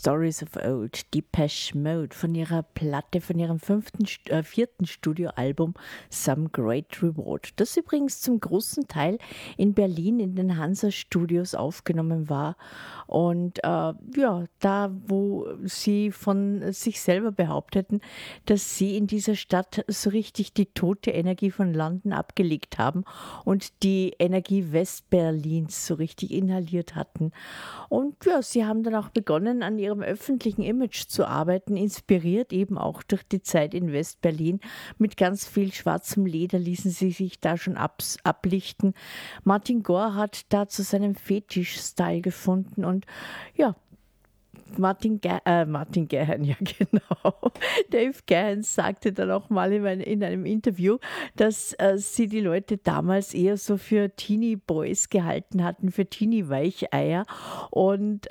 Stories of Old, Depeche Mode von ihrer Platte, von ihrem vierten Studioalbum Some Great Reward, das übrigens zum großen Teil in Berlin in den Hansa-Studios aufgenommen war. Und da, wo sie von sich selber behaupteten, dass sie in dieser Stadt so richtig die tote Energie von London abgelegt haben und die Energie Westberlins so richtig inhaliert hatten. Und ja, sie haben dann auch begonnen, an ihrem öffentlichen Image zu arbeiten, inspiriert eben auch durch die Zeit in Westberlin. Mit ganz viel schwarzem Leder ließen sie sich da schon ablichten. Martin Gore hat da zu seinem Fetisch-Style gefunden und ja, Martin Gahan, ja genau. Dave Gahan sagte dann auch mal in einem Interview, dass sie die Leute damals eher so für Teenie Boys gehalten hatten, für Teenie Weicheier und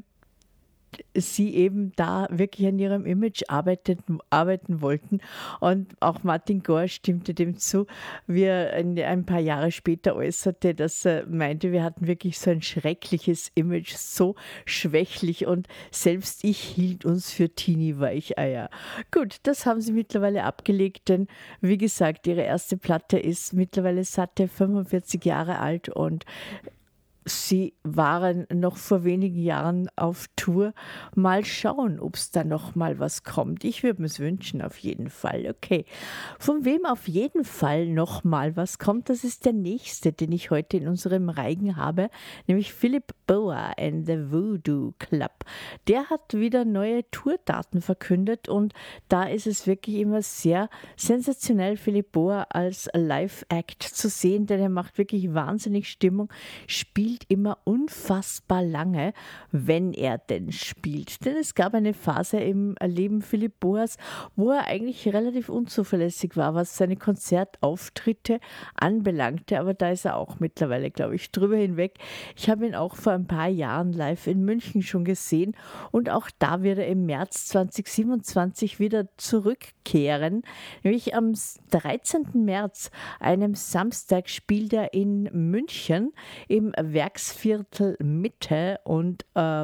sie eben da wirklich an ihrem Image arbeiten wollten. Und auch Martin Gore stimmte dem zu, wie er ein paar Jahre später äußerte, dass er meinte, wir hatten wirklich so ein schreckliches Image, so schwächlich und selbst ich hielt uns für Teenie-Weicheier. Gut, das haben sie mittlerweile abgelegt, denn wie gesagt, ihre erste Platte ist mittlerweile satte 45 Jahre alt und sie waren noch vor wenigen Jahren auf Tour. Mal schauen, ob es da noch mal was kommt. Ich würde mir es wünschen, auf jeden Fall. Okay. Von wem auf jeden Fall noch mal was kommt, das ist der nächste, den ich heute in unserem Reigen habe, nämlich Philip Boa and the Voodoo Club. Der hat wieder neue Tourdaten verkündet und da ist es wirklich immer sehr sensationell, Philip Boa als Live-Act zu sehen, denn er macht wirklich wahnsinnig Stimmung, spielt immer unfassbar lange, wenn er denn spielt. Denn es gab eine Phase im Leben Philip Boas, wo er eigentlich relativ unzuverlässig war, was seine Konzertauftritte anbelangte, aber da ist er auch mittlerweile, glaube ich, drüber hinweg. Ich habe ihn auch vor ein paar Jahren live in München schon gesehen und auch da wird er im März 2027 wieder zurückkehren. Nämlich am 13. März, einem Samstag, spielt er in München im Werksviertel Mitte und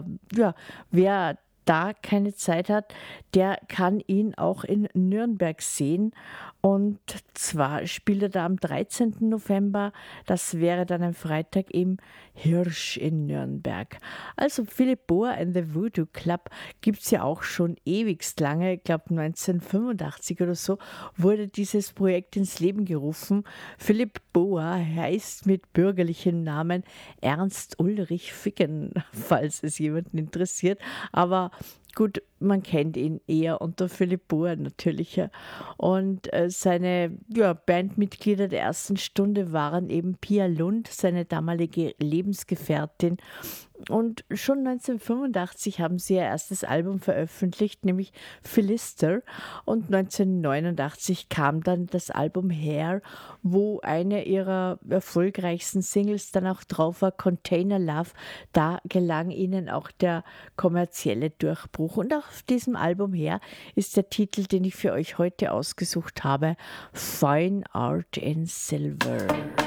wer da keine Zeit hat, der kann ihn auch in Nürnberg sehen. Und zwar spielt er da am 13. November, das wäre dann ein Freitag im Hirsch in Nürnberg. Also Philip Boa and the Voodoo Club gibt es ja auch schon ewigst lange, ich glaube 1985 oder so, wurde dieses Projekt ins Leben gerufen. Philip Boa heißt mit bürgerlichem Namen Ernst Ulrich Ficken, falls es jemanden interessiert, aber gut, man kennt ihn eher unter Philip Boa natürlich. Ja. Und seine Bandmitglieder der ersten Stunde waren eben Pia Lund, seine damalige Lebensgefährtin. Und schon 1985 haben sie ihr erstes Album veröffentlicht, nämlich Philister. Und 1989 kam dann das Album Hair, wo eine ihrer erfolgreichsten Singles dann auch drauf war, Container Love. Da gelang ihnen auch der kommerzielle Durchbruch. Und auf diesem Album Hair ist der Titel, den ich für euch heute ausgesucht habe, Fine Art in Silver.